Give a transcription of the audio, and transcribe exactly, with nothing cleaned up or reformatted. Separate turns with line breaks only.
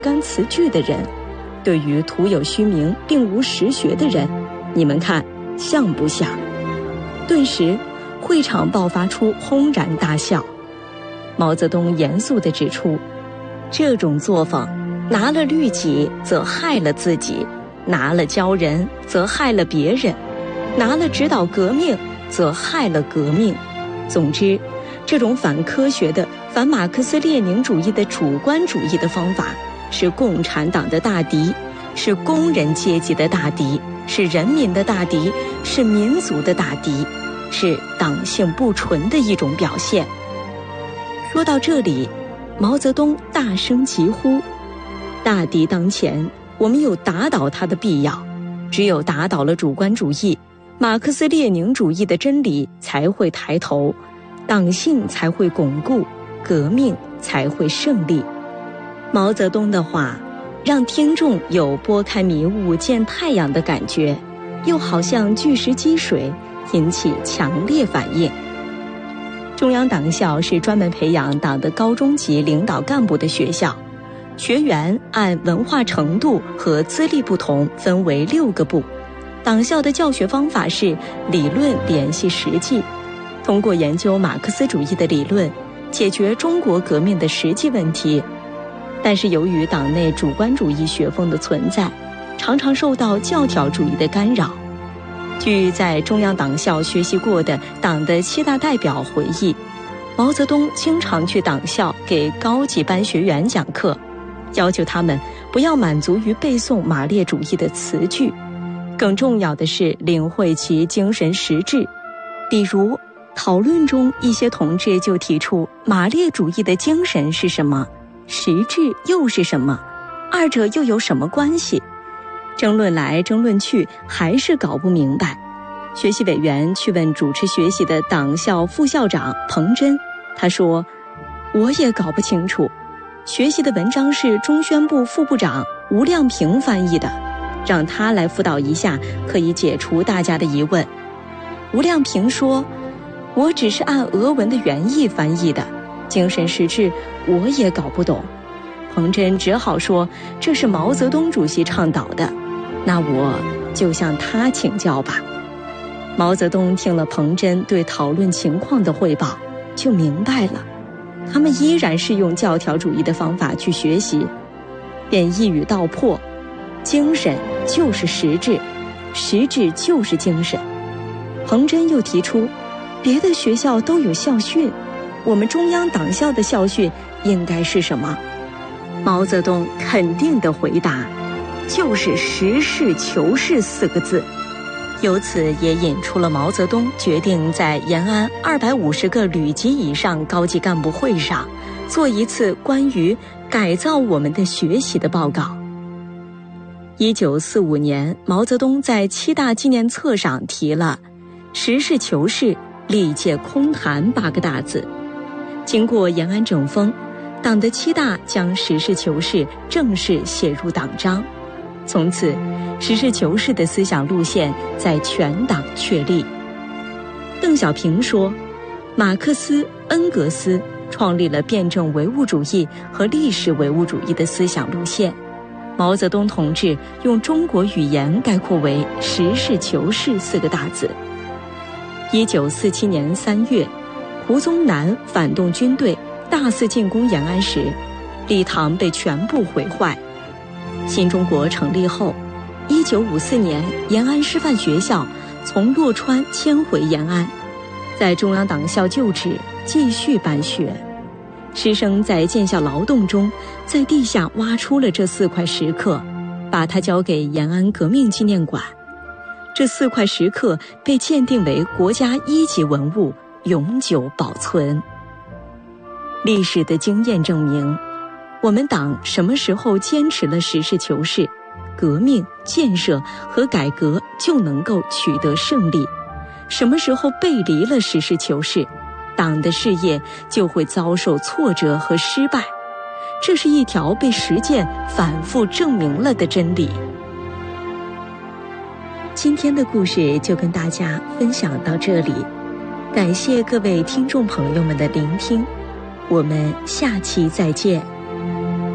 干词句的人，对于徒有虚名并无实学的人，你们看像不像？顿时会场爆发出轰然大笑。毛泽东严肃地指出，这种作风拿了律己则害了自己，拿了教人则害了别人，拿了指导革命则害了革命。总之，这种反科学的、反马克思列宁主义的主观主义的方法，是共产党的大敌，是工人阶级的大敌，是人民的大敌，是民族的大敌，是党性不纯的一种表现。说到这里，毛泽东大声疾呼：大敌当前，我们有打倒他的必要。只有打倒了主观主义，马克思列宁主义的真理才会抬头，党性才会巩固，革命才会胜利。毛泽东的话让听众有拨开迷雾见太阳的感觉，又好像巨石击水，引起强烈反应。中央党校是专门培养党的高中级领导干部的学校，学员按文化程度和资历不同分为六个部。党校的教学方法是理论联系实际，通过研究马克思主义的理论，解决中国革命的实际问题。但是由于党内主观主义学风的存在，常常受到教条主义的干扰。据在中央党校学习过的党的七大代表回忆，毛泽东经常去党校给高级班学员讲课，要求他们不要满足于背诵马列主义的词句，更重要的是领会其精神实质。比如讨论中，一些同志就提出马列主义的精神是什么，实质又是什么，二者又有什么关系？争论来争论去，还是搞不明白。学习委员去问主持学习的党校副校长彭真，他说：我也搞不清楚，学习的文章是中宣部副部长吴亮平翻译的，让他来辅导一下，可以解除大家的疑问。吴亮平说：我只是按俄文的原意翻译的，精神实质我也搞不懂。彭真只好说这是毛泽东主席倡导的，那我就向他请教吧。毛泽东听了彭真对讨论情况的汇报，就明白了，他们依然是用教条主义的方法去学习，便一语道破：精神就是实质，实质就是精神。彭真又提出，别的学校都有校训，我们中央党校的校训应该是什么？毛泽东肯定地回答，就是实事求是四个字。由此也引出了毛泽东决定在延安二百五十个旅级以上高级干部会上做一次关于改造我们的学习的报告。一九四五年，毛泽东在七大纪念册上提了实事求是，历届空谈八个大字。经过延安整风，党的七大将实事求是正式写入党章，从此实事求是的思想路线在全党确立。邓小平说，马克思、恩格斯创立了辩证唯物主义和历史唯物主义的思想路线，毛泽东同志用中国语言概括为实事求是四个大字。一九四七年三月，胡宗南反动军队大肆进攻延安时，礼堂被全部毁坏。新中国成立后，一九五四年延安师范学校从洛川迁回延安，在中央党校就职，继续办学。师生在建校劳动中，在地下挖出了这四块石刻，把它交给延安革命纪念馆。这四块石刻被鉴定为国家一级文物，永久保存。历史的经验证明，我们党什么时候坚持了实事求是，革命、建设和改革就能够取得胜利；什么时候背离了实事求是，党的事业就会遭受挫折和失败。这是一条被实践反复证明了的真理。今天的故事就跟大家分享到这里，感谢各位听众朋友们的聆听，我们下期再见。